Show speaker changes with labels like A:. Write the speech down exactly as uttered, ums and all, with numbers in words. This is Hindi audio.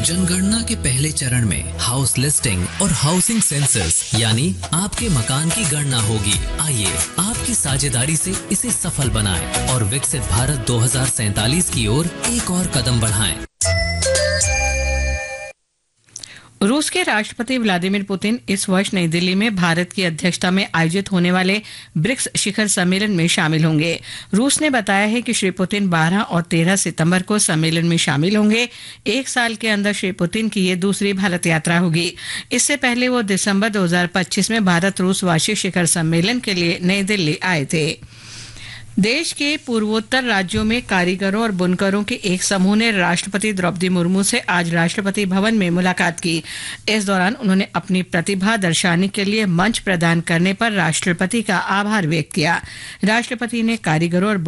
A: जनगणना के पहले चरण में हाउस लिस्टिंग और हाउसिंग सेंसस यानी आपके मकान की गणना होगी। आइए आपकी साझेदारी से इसे सफल बनाएं और विकसित भारत दो हज़ार सैंतालीस की ओर एक और कदम बढ़ाएं।
B: रूस के राष्ट्रपति व्लादिमीर पुतिन इस वर्ष नई दिल्ली में भारत की अध्यक्षता में आयोजित होने वाले ब्रिक्स शिखर सम्मेलन में शामिल होंगे। रूस ने बताया है कि श्री पुतिन बारह और तेरह सितंबर को सम्मेलन में शामिल होंगे। एक साल के अंदर श्री पुतिन की ये दूसरी भारत यात्रा होगी। इससे पहले वो दिसंबर दो हज़ार पच्चीस में भारत रूस वार्षिक शिखर सम्मेलन के लिए नई दिल्ली आए थे। देश के पूर्वोत्तर राज्यों में कारीगरों और बुनकरों के एक समूह ने राष्ट्रपति द्रौपदी मुर्मू से आज राष्ट्रपति भवन में मुलाकात की। इस दौरान उन्होंने अपनी प्रतिभा दर्शाने के लिए मंच प्रदान करने पर राष्ट्रपति का आभार व्यक्त किया। राष्ट्रपति ने कारीगरों और